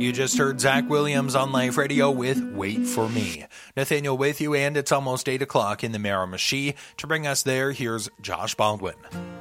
You just heard Zach Williams on Life Radio with Wait For Me. Nathaniel with you, and it's almost 8 o'clock in the Miramichi. To bring us there, here's Josh Baldwin.